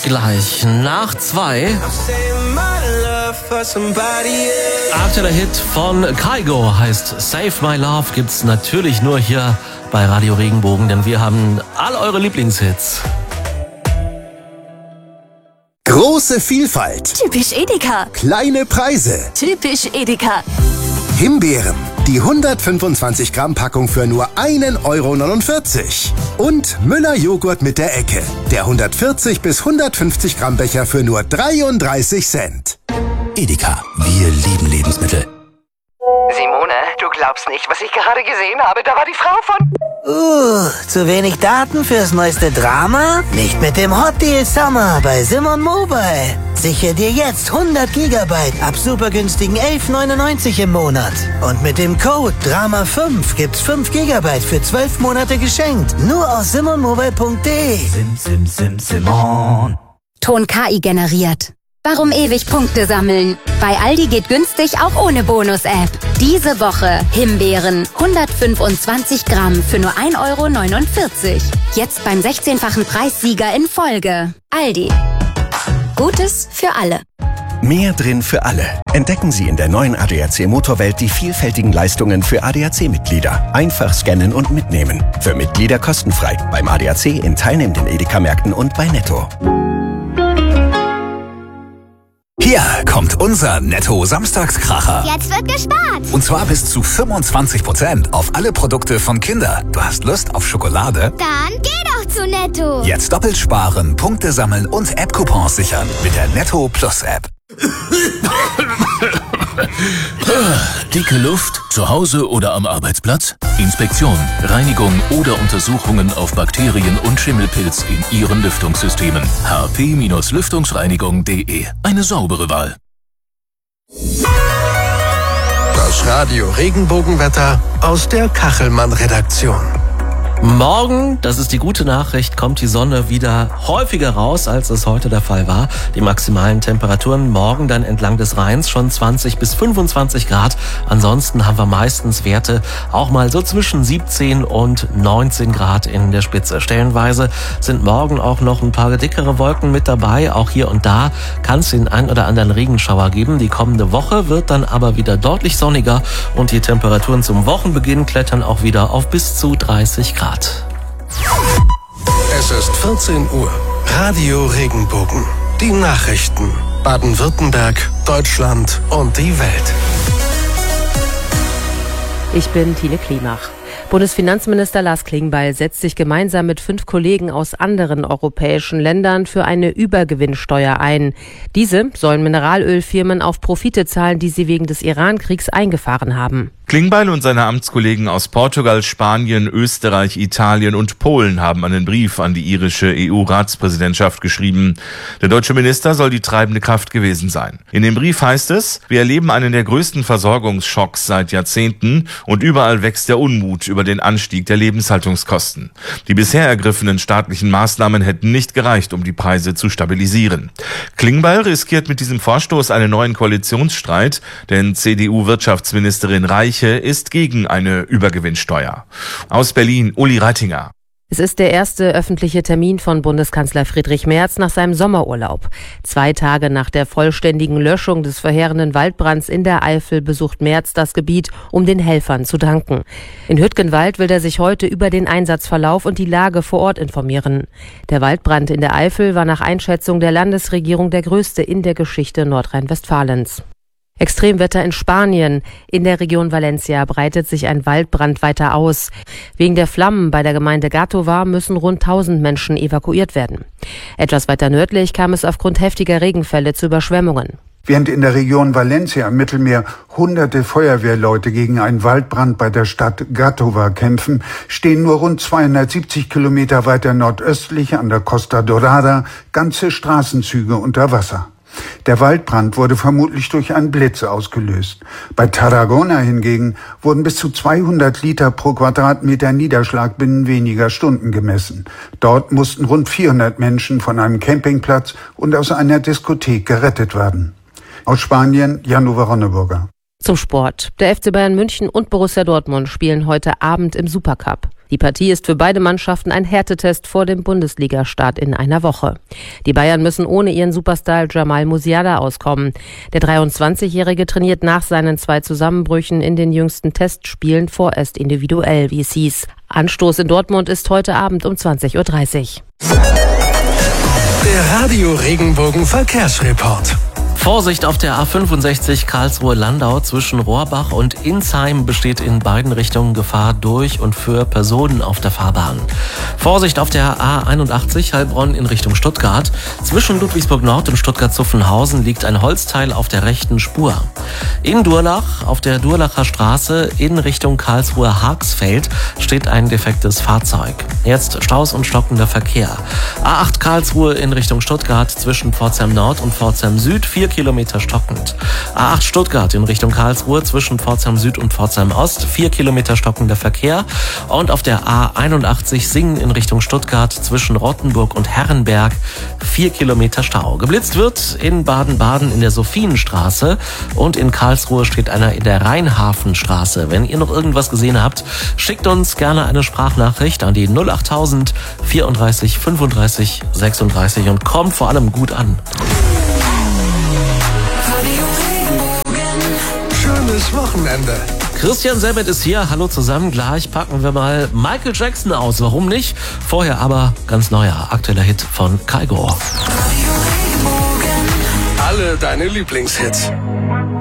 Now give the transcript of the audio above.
gleich nach 2. Aktueller Hit von Kygo heißt Save My Love, gibt's natürlich nur hier bei Radio Regenbogen, denn wir haben all eure Lieblingshits. Große Vielfalt. Typisch Edeka. Kleine Preise. Typisch Edeka. Himbeeren. Die 125 Gramm Packung für nur 1,49 €. Und Müller Joghurt mit der Ecke. Der 140 bis 150 Gramm Becher für nur 33 Cent. Edeka. Wir lieben Lebensmittel. Simone, du glaubst nicht, was ich gerade gesehen habe. Da war die Frau von... Zu wenig Daten fürs neueste Drama? Nicht mit dem Hot Deal Summer bei Simon Mobile. Sichere dir jetzt 100 Gigabyte ab super günstigen 11,99 € im Monat. Und mit dem Code DRAMA5 gibt's 5 Gigabyte für 12 Monate geschenkt. Nur aus simonmobile.de. Simon. Ton KI generiert. Warum ewig Punkte sammeln? Bei Aldi geht günstig auch ohne Bonus-App. Diese Woche Himbeeren, 125 Gramm für nur 1,49 €. Jetzt beim 16-fachen Preissieger in Folge. Aldi. Gutes für alle. Mehr drin für alle. Entdecken Sie in der neuen ADAC Motorwelt die vielfältigen Leistungen für ADAC-Mitglieder. Einfach scannen und mitnehmen. Für Mitglieder kostenfrei. Beim ADAC in teilnehmenden Edeka-Märkten und bei Netto. Hier kommt unser Netto-Samstagskracher. Jetzt wird gespart. Und zwar bis zu 25% auf alle Produkte von Kinder. Du hast Lust auf Schokolade? Dann geh doch zu Netto. Jetzt doppelt sparen, Punkte sammeln und App-Coupons sichern mit der Netto Plus App. Dicke Luft, zu Hause oder am Arbeitsplatz? Inspektion, Reinigung oder Untersuchungen auf Bakterien und Schimmelpilz in Ihren Lüftungssystemen. hp-lüftungsreinigung.de. Eine saubere Wahl. Das Radio Regenbogenwetter aus der Kachelmann-Redaktion. Morgen, das ist die gute Nachricht, kommt die Sonne wieder häufiger raus, als es heute der Fall war. Die maximalen Temperaturen morgen dann entlang des Rheins schon 20 bis 25 Grad. Ansonsten haben wir meistens Werte auch mal so zwischen 17 und 19 Grad in der Spitze. Stellenweise sind morgen auch noch ein paar dickere Wolken mit dabei. Auch hier und da kann es den ein oder anderen Regenschauer geben. Die kommende Woche wird dann aber wieder deutlich sonniger und die Temperaturen zum Wochenbeginn klettern auch wieder auf bis zu 30 Grad. Es ist 14 Uhr. Radio Regenbogen. Die Nachrichten. Baden-Württemberg, Deutschland und die Welt. Ich bin Tine Klimach. Bundesfinanzminister Lars Klingbeil setzt sich gemeinsam mit 5 Kollegen aus anderen europäischen Ländern für eine Übergewinnsteuer ein. Diese sollen Mineralölfirmen auf Profite zahlen, die sie wegen des Iran-Kriegs eingefahren haben. Klingbeil und seine Amtskollegen aus Portugal, Spanien, Österreich, Italien und Polen haben einen Brief an die irische EU-Ratspräsidentschaft geschrieben. Der deutsche Minister soll die treibende Kraft gewesen sein. In dem Brief heißt es, wir erleben einen der größten Versorgungsschocks seit Jahrzehnten und überall wächst der Unmut über den Anstieg der Lebenshaltungskosten. Die bisher ergriffenen staatlichen Maßnahmen hätten nicht gereicht, um die Preise zu stabilisieren. Klingbeil riskiert mit diesem Vorstoß einen neuen Koalitionsstreit, denn CDU-Wirtschaftsministerin Reich ist gegen eine Übergewinnsteuer. Aus Berlin, Uli Reitinger. Es ist der erste öffentliche Termin von Bundeskanzler Friedrich Merz nach seinem Sommerurlaub. 2 Tage nach der vollständigen Löschung des verheerenden Waldbrands in der Eifel besucht Merz das Gebiet, um den Helfern zu danken. In Hüttgenwald will er sich heute über den Einsatzverlauf und die Lage vor Ort informieren. Der Waldbrand in der Eifel war nach Einschätzung der Landesregierung der größte in der Geschichte Nordrhein-Westfalens. Extremwetter in Spanien. In der Region Valencia breitet sich ein Waldbrand weiter aus. Wegen der Flammen bei der Gemeinde Gàtova müssen rund 1000 Menschen evakuiert werden. Etwas weiter nördlich kam es aufgrund heftiger Regenfälle zu Überschwemmungen. Während in der Region Valencia am Mittelmeer hunderte Feuerwehrleute gegen einen Waldbrand bei der Stadt Gàtova kämpfen, stehen nur rund 270 Kilometer weiter nordöstlich an der Costa Dorada ganze Straßenzüge unter Wasser. Der Waldbrand wurde vermutlich durch einen Blitz ausgelöst. Bei Tarragona hingegen wurden bis zu 200 Liter pro Quadratmeter Niederschlag binnen weniger Stunden gemessen. Dort mussten rund 400 Menschen von einem Campingplatz und aus einer Diskothek gerettet werden. Aus Spanien, Jan-Uwe Ronneburger. Zum Sport. Der FC Bayern München und Borussia Dortmund spielen heute Abend im Supercup. Die Partie ist für beide Mannschaften ein Härtetest vor dem Bundesliga-Start in einer Woche. Die Bayern müssen ohne ihren Superstar Jamal Musiala auskommen. Der 23-Jährige trainiert nach seinen 2 Zusammenbrüchen in den jüngsten Testspielen vorerst individuell, wie es hieß. Anstoß in Dortmund ist heute Abend um 20:30 Uhr. Der Radio Regenbogen Verkehrsreport. Vorsicht auf der A65 Karlsruhe-Landau zwischen Rohrbach und Insheim besteht in beiden Richtungen Gefahr durch und für Personen auf der Fahrbahn. Vorsicht auf der A81 Heilbronn in Richtung Stuttgart. Zwischen Ludwigsburg-Nord und Stuttgart-Zuffenhausen liegt ein Holzteil auf der rechten Spur. In Durlach auf der Durlacher Straße in Richtung Karlsruhe-Haagsfeld steht ein defektes Fahrzeug. Jetzt Staus und stockender Verkehr. A8 Karlsruhe in Richtung Stuttgart zwischen Pforzheim Nord und Pforzheim Süd 4 Kilometer stockend. A8 Stuttgart in Richtung Karlsruhe zwischen Pforzheim Süd und Pforzheim Ost 4 Kilometer stockender Verkehr. Und auf der A81 Singen in Richtung Stuttgart zwischen Rottenburg und Herrenberg 4 Kilometer Stau. Geblitzt wird in Baden-Baden in der Sophienstraße und in Karlsruhe steht einer in der Rheinhafenstraße. Wenn ihr noch irgendwas gesehen habt, schickt uns gerne eine Sprachnachricht an die 08000 34 35 36 und kommt vor allem gut an. Schönes Wochenende. Christian Sebet ist hier. Hallo zusammen. Gleich packen wir mal Michael Jackson aus. Warum nicht? Vorher aber ganz neuer, aktueller Hit von Kygo. Alle deine Lieblingshits.